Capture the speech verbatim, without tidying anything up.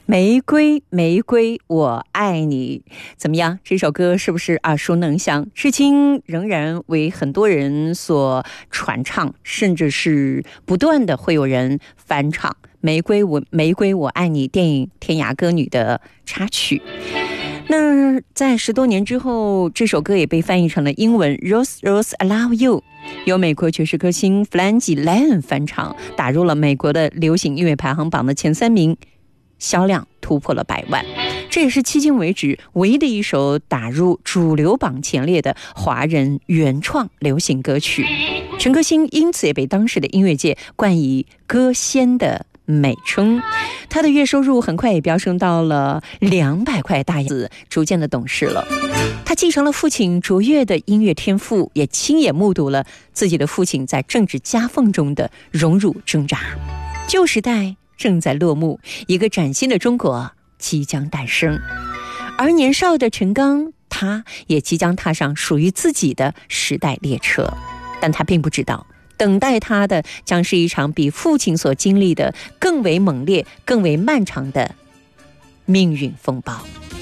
玫瑰玫瑰我爱你，怎么样？这首歌是不是耳熟能详？至今仍然为很多人所传唱，甚至是不断的会有人翻唱玫瑰我玫瑰我爱你电影《天涯歌女》的插曲。那在十多年之后，这首歌也被翻译成了英文 Rose Rose I Love You， 由美国爵士歌星弗兰基·莱恩翻唱，打入了美国的流行音乐排行榜的前三名，销量突破了百万。这也是迄今为止唯一的一首打入主流榜前列的华人原创流行歌曲。陈歌辛因此也被当时的音乐界冠以歌仙的美称，他的月收入很快也飙升到了两百块大洋，逐渐的懂事了。他继承了父亲卓越的音乐天赋，也亲眼目睹了自己的父亲在政治夹缝中的荣辱挣扎。旧时代正在落幕，一个崭新的中国即将诞生，而年少的陈刚，他也即将踏上属于自己的时代列车，但他并不知道，等待他的将是一场比父亲所经历的更为猛烈、更为漫长的命运风暴。